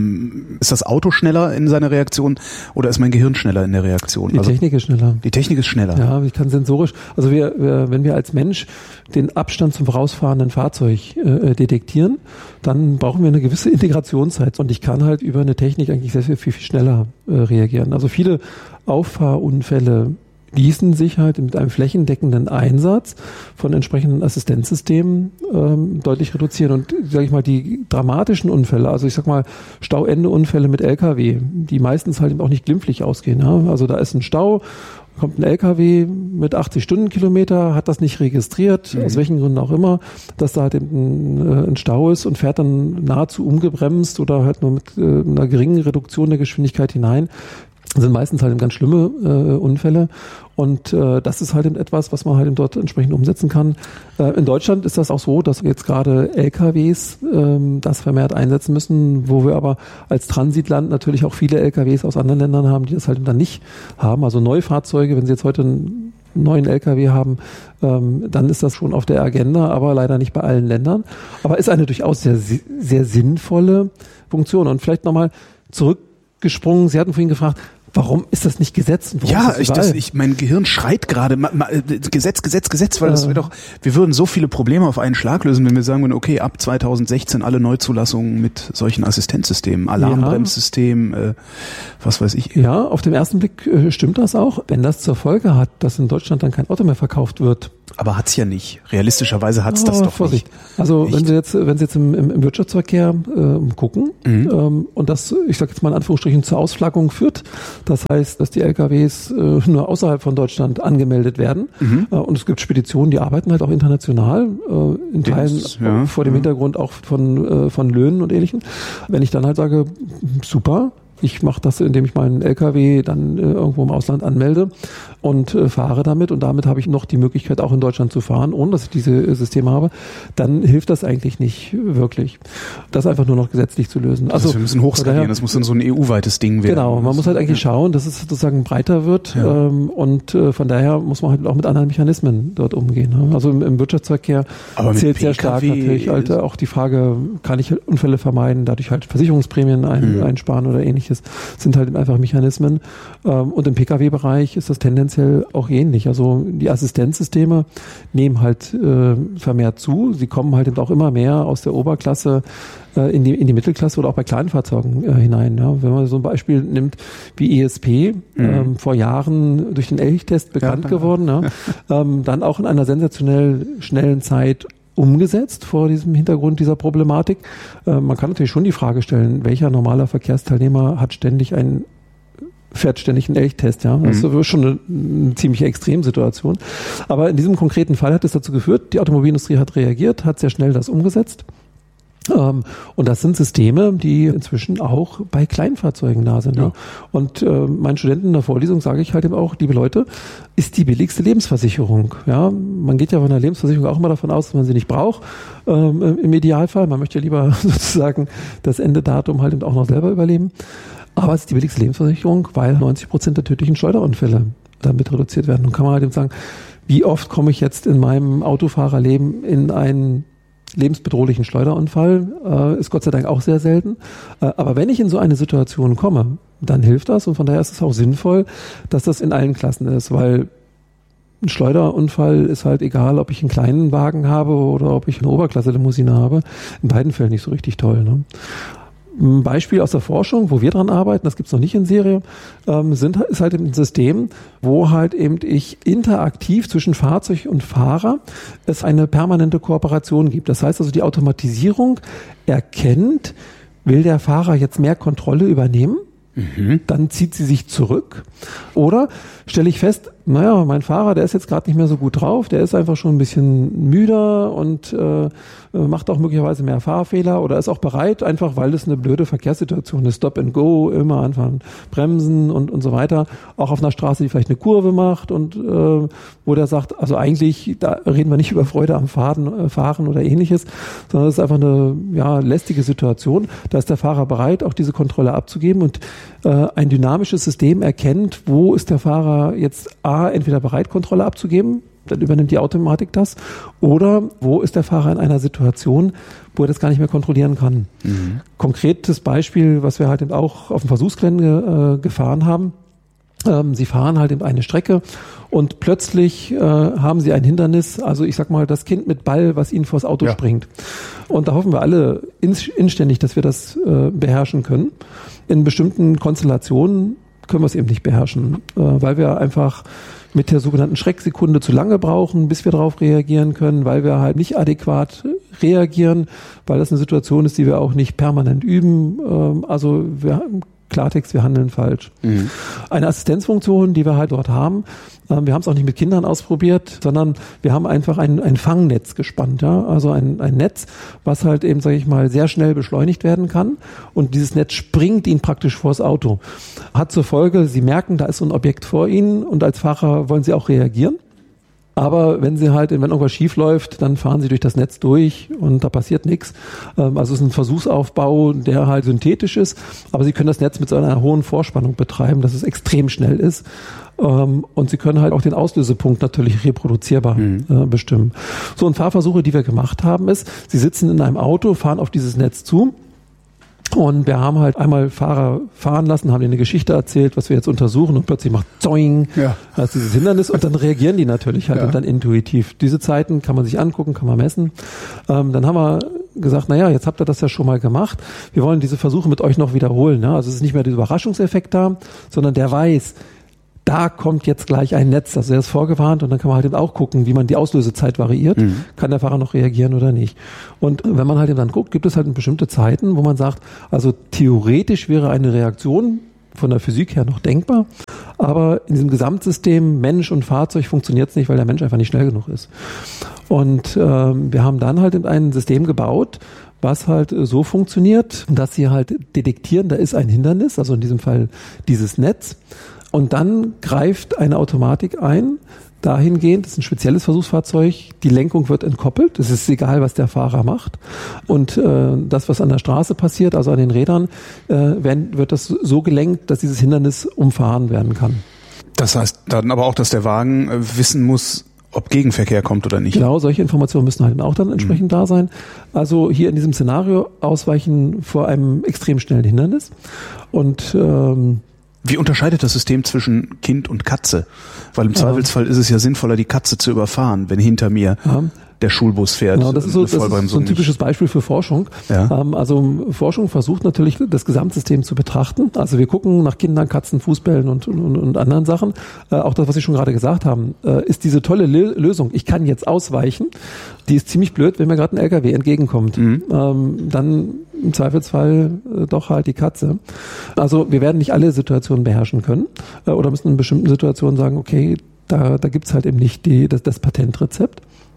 ist das Auto schneller in seiner Reaktion oder ist mein Gehirn schneller in der Reaktion? Die Technik ist schneller. Die Technik ist schneller. Ja, ich kann sensorisch, also wenn wir als Mensch den Abstand zum vorausfahrenden Fahrzeug detektieren, dann brauchen wir eine gewisse Integrationszeit und ich kann halt über eine Technik eigentlich sehr viel schneller reagieren. Also viele Auffahrunfälle ließen sich halt mit einem flächendeckenden Einsatz von entsprechenden Assistenzsystemen deutlich reduzieren. Und sage ich mal, die dramatischen Unfälle, also ich sag mal Stauendeunfälle mit LKW, die meistens halt eben auch nicht glimpflich ausgehen. Ja? Also da ist ein Stau, kommt ein LKW mit 80 Stundenkilometer, hat das nicht registriert, aus welchen Gründen auch immer, dass da halt eben ein Stau ist und fährt dann nahezu ungebremst oder halt nur mit einer geringen Reduktion der Geschwindigkeit hinein. Das sind meistens halt eben ganz schlimme Unfälle und das ist halt eben etwas, was man halt eben dort entsprechend umsetzen kann. In Deutschland ist das auch so, dass jetzt gerade LKWs das vermehrt einsetzen müssen, wo wir aber als Transitland natürlich auch viele LKWs aus anderen Ländern haben, die das halt eben dann nicht haben. Also Neufahrzeuge, wenn Sie jetzt heute einen neuen LKW haben, dann ist das schon auf der Agenda, aber leider nicht bei allen Ländern. Aber ist eine durchaus sehr, sehr sinnvolle Funktion. Und vielleicht nochmal zurückgesprungen, Sie hatten vorhin gefragt, warum ist das nicht Gesetz? Ja, mein Gehirn schreit gerade, Gesetz, weil das wäre doch, wir würden so viele Probleme auf einen Schlag lösen, wenn wir sagen würden, okay, ab 2016 alle Neuzulassungen mit solchen Assistenzsystemen, Alarmbremssystem, was weiß ich. Ja, auf den ersten Blick stimmt das auch, wenn das zur Folge hat, dass in Deutschland dann kein Auto mehr verkauft wird. Aber hat's ja nicht. Realistischerweise hat's das doch Vorsicht. nicht. Also wenn Sie jetzt im Wirtschaftsverkehr gucken und das, ich sage jetzt mal in Anführungsstrichen, zur Ausflaggung führt, das heißt, dass die LKWs nur außerhalb von Deutschland angemeldet werden und es gibt Speditionen, die arbeiten halt auch international, in Teilen vor dem Hintergrund auch von Löhnen und Ähnlichem. Wenn ich dann halt sage, super, ich mache das, indem ich meinen LKW dann irgendwo im Ausland anmelde und fahre damit und damit habe ich noch die Möglichkeit, auch in Deutschland zu fahren, ohne dass ich diese Systeme habe, dann hilft das eigentlich nicht wirklich. Das einfach nur noch gesetzlich zu lösen. Also wir müssen hochskalieren, das muss dann so ein EU-weites Ding werden. Genau, man muss halt eigentlich schauen, dass es sozusagen breiter wird und von daher muss man halt auch mit anderen Mechanismen dort umgehen. Also im Wirtschaftsverkehr zählt sehr stark natürlich halt auch die Frage, kann ich Unfälle vermeiden, dadurch halt Versicherungsprämien einsparen oder ähnliches. Sind halt einfach Mechanismen. Und im Pkw-Bereich ist das tendenziell auch ähnlich. Also die Assistenzsysteme nehmen halt vermehrt zu. Sie kommen halt eben auch immer mehr aus der Oberklasse in die Mittelklasse oder auch bei kleinen Fahrzeugen hinein. Ja. Wenn man so ein Beispiel nimmt wie ESP, vor Jahren durch den Elchtest bekannt geworden, dann auch in einer sensationell schnellen Zeit umgesetzt vor diesem Hintergrund dieser Problematik. Man kann natürlich schon die Frage stellen, welcher normaler Verkehrsteilnehmer fährt ständig einen Elchtest, ja. Das ist schon eine ziemliche Extremsituation. Aber in diesem konkreten Fall hat es dazu geführt, die Automobilindustrie hat reagiert, hat sehr schnell das umgesetzt. Und das sind Systeme, die inzwischen auch bei Kleinfahrzeugen da sind. Ja. Und meinen Studenten in der Vorlesung sage ich halt eben auch, liebe Leute, ist die billigste Lebensversicherung. Ja, man geht ja von der Lebensversicherung auch immer davon aus, dass man sie nicht braucht. Im Idealfall, man möchte ja lieber sozusagen das Endedatum halt eben auch noch selber überleben. Aber es ist die billigste Lebensversicherung, weil 90% der tödlichen Schleuderunfälle damit reduziert werden. Und kann man halt eben sagen, wie oft komme ich jetzt in meinem Autofahrerleben in einen lebensbedrohlichen Schleuderunfall, ist Gott sei Dank auch sehr selten. Aber wenn ich in so eine Situation komme, dann hilft das und von daher ist es auch sinnvoll, dass das in allen Klassen ist, weil ein Schleuderunfall ist halt egal, ob ich einen kleinen Wagen habe oder ob ich eine Oberklasse-Limousine habe. In beiden Fällen nicht so richtig toll. Ne? Ein Beispiel aus der Forschung, wo wir dran arbeiten, das gibt's noch nicht in Serie, ist halt ein System, wo halt eben ich interaktiv zwischen Fahrzeug und Fahrer es eine permanente Kooperation gibt. Das heißt also, die Automatisierung erkennt, will der Fahrer jetzt mehr Kontrolle übernehmen? Dann zieht sie sich zurück. Oder stelle ich fest, naja, mein Fahrer, der ist jetzt gerade nicht mehr so gut drauf, der ist einfach schon ein bisschen müder und macht auch möglicherweise mehr Fahrfehler oder ist auch bereit, einfach weil das eine blöde Verkehrssituation ist, Stop and Go, immer anfangen, bremsen und so weiter, auch auf einer Straße, die vielleicht eine Kurve macht und wo der sagt, also eigentlich, da reden wir nicht über Freude am Fahren oder ähnliches, sondern es ist einfach eine lästige Situation, da ist der Fahrer bereit, auch diese Kontrolle abzugeben und ein dynamisches System erkennt, wo ist der Fahrer jetzt entweder bereit, Kontrolle abzugeben, dann übernimmt die Automatik das, oder wo ist der Fahrer in einer Situation, wo er das gar nicht mehr kontrollieren kann. Mhm. Konkretes Beispiel, was wir halt eben auch auf dem Versuchsgelände gefahren haben, Sie fahren halt eben eine Strecke und plötzlich haben Sie ein Hindernis, also ich sag mal das Kind mit Ball, was Ihnen vors Auto springt. Und da hoffen wir alle inständig, dass wir das beherrschen können. In bestimmten Konstellationen können wir es eben nicht beherrschen, weil wir einfach mit der sogenannten Schrecksekunde zu lange brauchen, bis wir darauf reagieren können, weil wir halt nicht adäquat reagieren, weil das eine Situation ist, die wir auch nicht permanent üben. Also Klartext, wir handeln falsch. Mhm. Eine Assistenzfunktion, die wir halt dort haben, wir haben es auch nicht mit Kindern ausprobiert, sondern wir haben einfach ein Fangnetz gespannt, ja, also ein Netz, was halt eben, sage ich mal, sehr schnell beschleunigt werden kann und dieses Netz springt Ihnen praktisch vors Auto. Hat zur Folge, Sie merken, da ist so ein Objekt vor Ihnen und als Fahrer wollen Sie auch reagieren. Aber wenn irgendwas schief läuft, dann fahren Sie durch das Netz durch und da passiert nichts. Also es ist ein Versuchsaufbau, der halt synthetisch ist, aber Sie können das Netz mit so einer hohen Vorspannung betreiben, dass es extrem schnell ist. Und Sie können halt auch den Auslösepunkt natürlich reproduzierbar bestimmen. So, und Fahrversuche, die wir gemacht haben, ist, Sie sitzen in einem Auto, fahren auf dieses Netz zu. Und wir haben halt einmal Fahrer fahren lassen, haben denen eine Geschichte erzählt, was wir jetzt untersuchen und plötzlich macht Zoing, das ist dieses Hindernis und dann reagieren die natürlich halt und dann intuitiv. Diese Zeiten kann man sich angucken, kann man messen. Dann haben wir gesagt, jetzt habt ihr das ja schon mal gemacht. Wir wollen diese Versuche mit euch noch wiederholen. Ne? Also es ist nicht mehr der Überraschungseffekt da, sondern der weiß, da kommt jetzt gleich ein Netz, also er ist vorgewarnt und dann kann man halt eben auch gucken, wie man die Auslösezeit variiert. Kann der Fahrer noch reagieren oder nicht? Und wenn man halt eben dann guckt, gibt es halt bestimmte Zeiten, wo man sagt, also theoretisch wäre eine Reaktion von der Physik her noch denkbar, aber in diesem Gesamtsystem Mensch und Fahrzeug funktioniert es nicht, weil der Mensch einfach nicht schnell genug ist. Und wir haben dann halt ein System gebaut, was halt so funktioniert, dass sie halt detektieren, da ist ein Hindernis, also in diesem Fall dieses Netz. Und dann greift eine Automatik ein, dahingehend, das ist ein spezielles Versuchsfahrzeug, die Lenkung wird entkoppelt, es ist egal, was der Fahrer macht. Und das, was an der Straße passiert, also an den Rädern, wird das so gelenkt, dass dieses Hindernis umfahren werden kann. Das heißt dann aber auch, dass der Wagen wissen muss, ob Gegenverkehr kommt oder nicht. Genau, solche Informationen müssen halt auch dann entsprechend da sein. Also hier in diesem Szenario ausweichen vor einem extrem schnellen Hindernis. Und wie unterscheidet das System zwischen Kind und Katze? Weil im Zweifelsfall ist es ja sinnvoller, die Katze zu überfahren, wenn hinter mir der Schulbus fährt. Genau, das ist so ein typisches Beispiel für Forschung. Ja. Also Forschung versucht natürlich, das Gesamtsystem zu betrachten. Also wir gucken nach Kindern, Katzen, Fußbällen und anderen Sachen. Auch das, was Sie schon gerade gesagt haben, ist diese tolle Lösung. Ich kann jetzt ausweichen. Die ist ziemlich blöd, wenn mir gerade ein LKW entgegenkommt. Dann im Zweifelsfall doch halt die Katze. Also wir werden nicht alle Situationen beherrschen können oder müssen in bestimmten Situationen sagen, okay, da gibt's halt eben nicht das Patentrezept.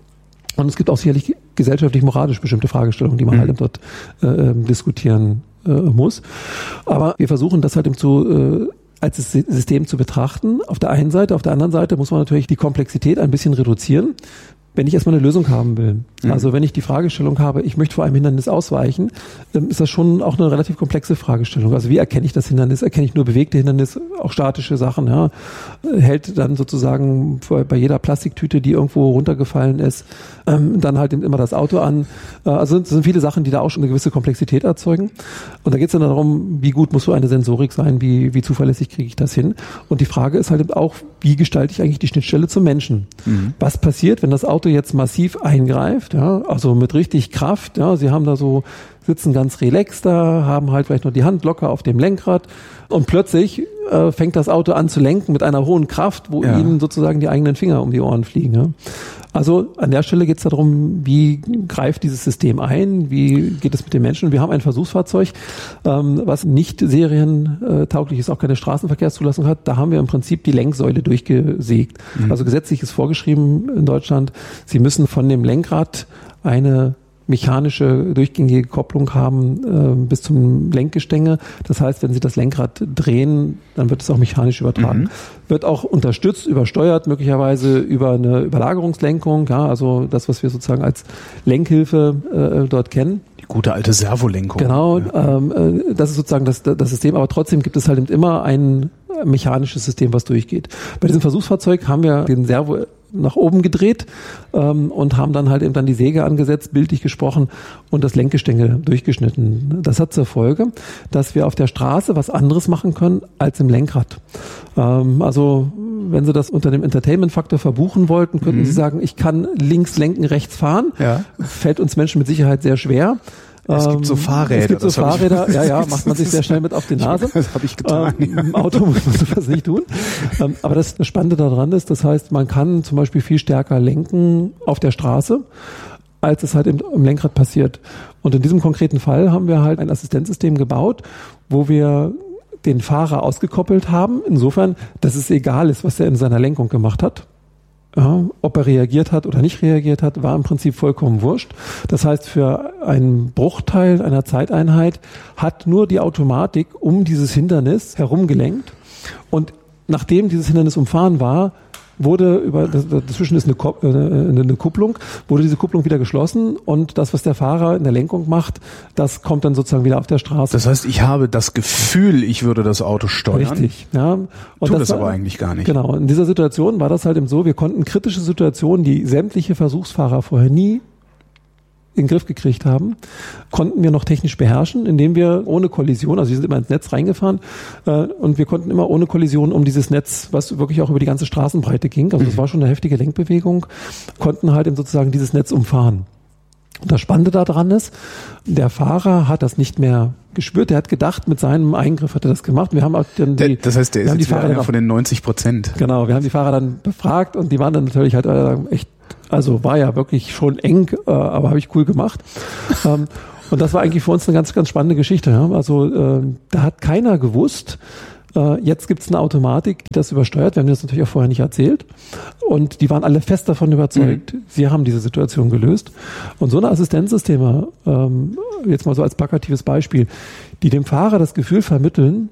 Und es gibt auch sicherlich gesellschaftlich-moralisch bestimmte Fragestellungen, die man halt eben dort diskutieren muss. Aber wir versuchen das halt eben als System zu betrachten. Auf der einen Seite, auf der anderen Seite muss man natürlich die Komplexität ein bisschen reduzieren, wenn ich erstmal eine Lösung haben will. Also wenn ich die Fragestellung habe, ich möchte vor einem Hindernis ausweichen, ist das schon auch eine relativ komplexe Fragestellung. Also wie erkenne ich das Hindernis? Erkenne ich nur bewegte Hindernisse, auch statische Sachen? Ja? Hält dann sozusagen bei jeder Plastiktüte, die irgendwo runtergefallen ist, dann halt immer das Auto an. Also es sind viele Sachen, die da auch schon eine gewisse Komplexität erzeugen. Und da geht es dann darum, wie gut muss so eine Sensorik sein, wie zuverlässig kriege ich das hin? Und die Frage ist halt auch, wie gestalte ich eigentlich die Schnittstelle zum Menschen? Was passiert, wenn das Auto jetzt massiv eingreift, ja, also mit richtig Kraft, ja, Sie haben da so sitzen ganz relaxed da, haben halt vielleicht noch die Hand locker auf dem Lenkrad und plötzlich fängt das Auto an zu lenken mit einer hohen Kraft, wo ihnen sozusagen die eigenen Finger um die Ohren fliegen. Ja. Also an der Stelle geht es darum, wie greift dieses System ein, wie geht es mit den Menschen. Wir haben ein Versuchsfahrzeug, was nicht serientauglich ist, auch keine Straßenverkehrszulassung hat. Da haben wir im Prinzip die Lenksäule durchgesägt. Also gesetzlich ist vorgeschrieben in Deutschland, Sie müssen von dem Lenkrad eine mechanische durchgängige Kopplung haben bis zum Lenkgestänge. Das heißt, wenn Sie das Lenkrad drehen, dann wird es auch mechanisch übertragen. Wird auch unterstützt, übersteuert, möglicherweise über eine Überlagerungslenkung, ja, also das, was wir sozusagen als Lenkhilfe dort kennen. Die gute alte Servolenkung. Genau, das ist sozusagen das System, aber trotzdem gibt es halt eben immer ein mechanisches System, was durchgeht. Bei diesem Versuchsfahrzeug haben wir den Servo nach oben gedreht und haben dann halt eben dann die Säge angesetzt, bildlich gesprochen, und das Lenkgestänge durchgeschnitten. Das hat zur Folge, dass wir auf der Straße was anderes machen können als im Lenkrad. Also wenn Sie das unter dem Entertainment-Faktor verbuchen wollten, könnten Sie sagen, ich kann links lenken, rechts fahren. Ja. Fällt uns Menschen mit Sicherheit sehr schwer. Es gibt so Fahrräder. Es gibt so Fahrräder, macht man sich sehr schnell mit auf die Nase. Das habe ich getan. Im Auto muss man sowas nicht tun. Aber das Spannende daran ist, das heißt, man kann zum Beispiel viel stärker lenken auf der Straße, als es halt im Lenkrad passiert. Und in diesem konkreten Fall haben wir halt ein Assistenzsystem gebaut, wo wir den Fahrer ausgekoppelt haben, insofern, dass es egal ist, was er in seiner Lenkung gemacht hat. Ja, ob er reagiert hat oder nicht reagiert hat, war im Prinzip vollkommen wurscht. Das heißt, für einen Bruchteil einer Zeiteinheit hat nur die Automatik um dieses Hindernis herumgelenkt. Und nachdem dieses Hindernis umfahren war, wurde dazwischen ist eine Kupplung, wurde diese Kupplung wieder geschlossen und das, was der Fahrer in der Lenkung macht, das kommt dann sozusagen wieder auf der Straße. Das heißt, ich habe das Gefühl, ich würde das Auto steuern. Richtig, ja. Und tut das aber eigentlich gar nicht. Genau. In dieser Situation war das halt eben so, wir konnten kritische Situationen, die sämtliche Versuchsfahrer vorher nie in den Griff gekriegt haben, konnten wir noch technisch beherrschen, indem wir ohne Kollision, also wir sind immer ins Netz reingefahren und wir konnten immer ohne Kollision um dieses Netz, was wirklich auch über die ganze Straßenbreite ging, also das war schon eine heftige Lenkbewegung, konnten halt eben sozusagen dieses Netz umfahren. Und das Spannende daran ist, der Fahrer hat das nicht mehr gespürt, der hat gedacht, mit seinem Eingriff hat er das gemacht. Wir haben auch dann das heißt, der ist jetzt einer von den 90%. Genau, wir haben die Fahrer dann befragt und die waren dann natürlich halt echt, also war ja wirklich schon eng, aber habe ich cool gemacht. Und das war eigentlich für uns eine ganz, ganz spannende Geschichte. Ja? Also da hat keiner gewusst, jetzt gibt es eine Automatik, die das übersteuert. Wir haben das natürlich auch vorher nicht erzählt. Und die waren alle fest davon überzeugt, sie haben diese Situation gelöst. Und so eine Assistenzsysteme, jetzt mal so als plakatives Beispiel, die dem Fahrer das Gefühl vermitteln,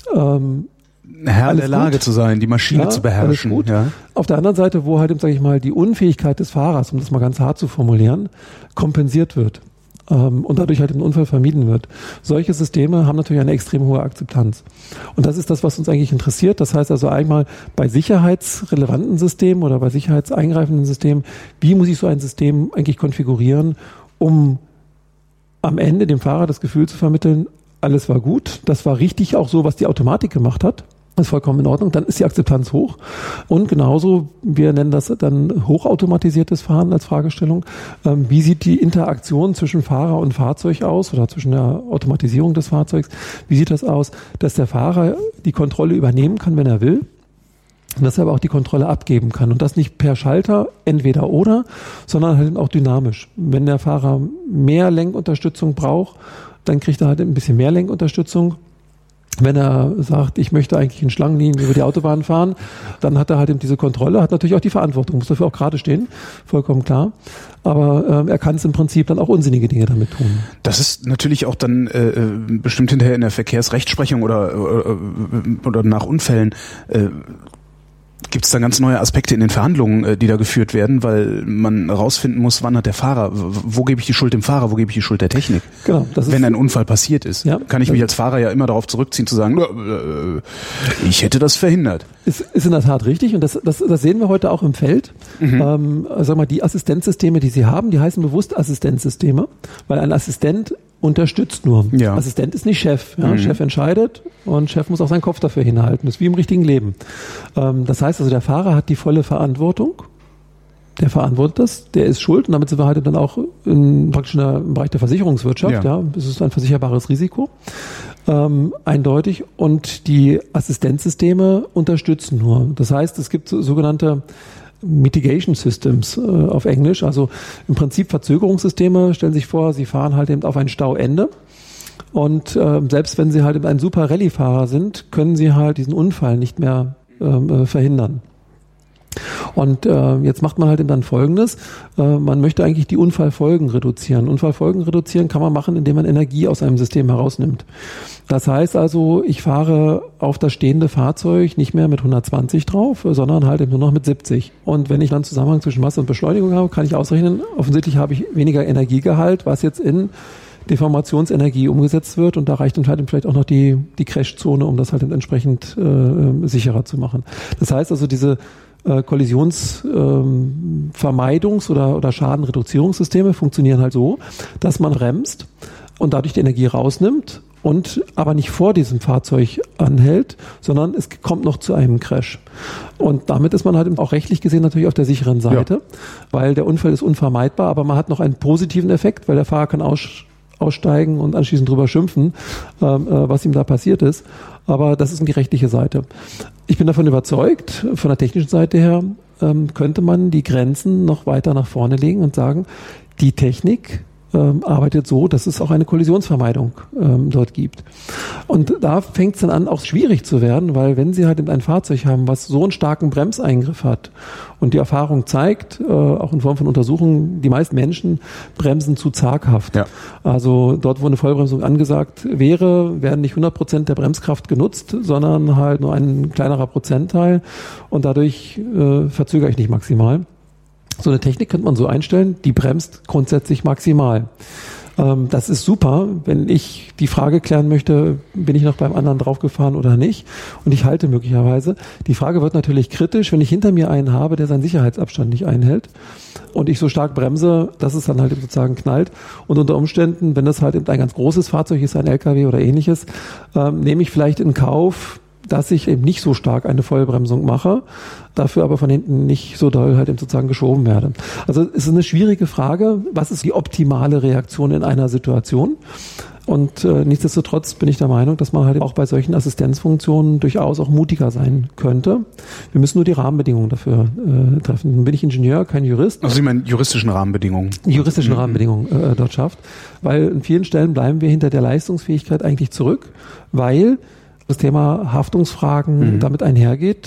Herr der Lage zu sein, die Maschine zu beherrschen. Alles gut. Ja. Auf der anderen Seite, wo halt, sage ich mal, die Unfähigkeit des Fahrers, um das mal ganz hart zu formulieren, kompensiert wird und dadurch halt ein Unfall vermieden wird. Solche Systeme haben natürlich eine extrem hohe Akzeptanz. Und das ist das, was uns eigentlich interessiert. Das heißt also einmal bei sicherheitsrelevanten Systemen oder bei sicherheitseingreifenden Systemen, wie muss ich so ein System eigentlich konfigurieren, um am Ende dem Fahrer das Gefühl zu vermitteln, alles war gut, das war richtig auch so, was die Automatik gemacht hat. Das ist vollkommen in Ordnung, dann ist die Akzeptanz hoch. Und genauso, wir nennen das dann hochautomatisiertes Fahren als Fragestellung. Wie sieht die Interaktion zwischen Fahrer und Fahrzeug aus oder zwischen der Automatisierung des Fahrzeugs? Wie sieht das aus, dass der Fahrer die Kontrolle übernehmen kann, wenn er will? Und dass er aber auch die Kontrolle abgeben kann. Und das nicht per Schalter, entweder oder, sondern halt auch dynamisch. Wenn der Fahrer mehr Lenkunterstützung braucht, dann kriegt er halt ein bisschen mehr Lenkunterstützung. Wenn er sagt, ich möchte eigentlich in Schlangenlinien über die Autobahn fahren, dann hat er halt eben diese Kontrolle, hat natürlich auch die Verantwortung, muss dafür auch gerade stehen, vollkommen klar. Aber er kann es im Prinzip dann auch unsinnige Dinge damit tun. Das ist natürlich auch dann bestimmt hinterher in der Verkehrsrechtsprechung oder nach Unfällen gibt es da ganz neue Aspekte in den Verhandlungen, die da geführt werden, weil man rausfinden muss, wann hat der Fahrer, wo gebe ich die Schuld dem Fahrer, wo gebe ich die Schuld der Technik? Genau, das ist, wenn ein Unfall passiert ist, kann ich mich als Fahrer ja immer darauf zurückziehen, zu sagen, ich hätte das verhindert. Ist in der Tat richtig und das sehen wir heute auch im Feld. Sag mal, die Assistenzsysteme, die Sie haben, die heißen bewusst Assistenzsysteme, weil ein Assistent unterstützt nur. Ja. Assistent ist nicht Chef. Ja? Chef entscheidet und Chef muss auch seinen Kopf dafür hinhalten. Das ist wie im richtigen Leben. Das heißt also, der Fahrer hat die volle Verantwortung der verantwortet das, der ist schuld und damit sind wir halt dann auch praktisch im Bereich der Versicherungswirtschaft. Ja, es ist ein versicherbares Risiko, eindeutig. Und die Assistenzsysteme unterstützen nur. Das heißt, es gibt sogenannte Mitigation Systems auf Englisch, also im Prinzip Verzögerungssysteme. Stellen Sie sich vor, Sie fahren halt eben auf ein Stauende. Und selbst wenn Sie halt ein super Rallye-Fahrer sind, können Sie halt diesen Unfall nicht mehr verhindern. Und jetzt macht man halt eben dann Folgendes. Man möchte eigentlich die Unfallfolgen reduzieren. Unfallfolgen reduzieren kann man machen, indem man Energie aus einem System herausnimmt. Das heißt also, ich fahre auf das stehende Fahrzeug nicht mehr mit 120 drauf, sondern halt eben nur noch mit 70. Und wenn ich dann Zusammenhang zwischen Masse und Beschleunigung habe, kann ich ausrechnen, offensichtlich habe ich weniger Energiegehalt, was jetzt in Deformationsenergie umgesetzt wird, und da reicht dann halt vielleicht auch noch die Crashzone, um das halt entsprechend sicherer zu machen. Das heißt also, diese Kollisionsvermeidungs- oder Schadenreduzierungssysteme funktionieren halt so, dass man bremst und dadurch die Energie rausnimmt und aber nicht vor diesem Fahrzeug anhält, sondern es kommt noch zu einem Crash. Und damit ist man halt auch rechtlich gesehen natürlich auf der sicheren Seite, weil der Unfall ist unvermeidbar, aber man hat noch einen positiven Effekt, weil der Fahrer kann aussteigen und anschließend drüber schimpfen, was ihm da passiert ist. Aber das ist die rechtliche Seite. Ich bin davon überzeugt, von der technischen Seite her könnte man die Grenzen noch weiter nach vorne legen und sagen, die Technik arbeitet so, dass es auch eine Kollisionsvermeidung dort gibt. Und da fängt es dann an, auch schwierig zu werden, weil wenn Sie halt ein Fahrzeug haben, was so einen starken Bremseingriff hat und die Erfahrung zeigt, auch in Form von Untersuchungen, die meisten Menschen bremsen zu zaghaft. Ja. Also dort, wo eine Vollbremsung angesagt wäre, werden nicht 100% der Bremskraft genutzt, sondern halt nur ein kleinerer Prozentteil, und dadurch verzögere ich nicht maximal. So eine Technik könnte man so einstellen, die bremst grundsätzlich maximal. Das ist super, wenn ich die Frage klären möchte, bin ich noch beim anderen draufgefahren oder nicht, und ich halte möglicherweise. Die Frage wird natürlich kritisch, wenn ich hinter mir einen habe, der seinen Sicherheitsabstand nicht einhält und ich so stark bremse, dass es dann halt sozusagen knallt. Und unter Umständen, wenn das halt ein ganz großes Fahrzeug ist, ein LKW oder ähnliches, nehme ich vielleicht in Kauf, dass ich eben nicht so stark eine Vollbremsung mache, dafür aber von hinten nicht so doll halt eben sozusagen geschoben werde. Also es ist eine schwierige Frage, was ist die optimale Reaktion in einer Situation? Und nichtsdestotrotz bin ich der Meinung, dass man halt auch bei solchen Assistenzfunktionen durchaus auch mutiger sein könnte. Wir müssen nur die Rahmenbedingungen dafür treffen. Nun bin ich Ingenieur, kein Jurist. Also Sie meinen juristischen Rahmenbedingungen? Die juristischen Rahmenbedingungen dort schafft. Weil in vielen Stellen bleiben wir hinter der Leistungsfähigkeit eigentlich zurück, weil das Thema Haftungsfragen damit einhergeht.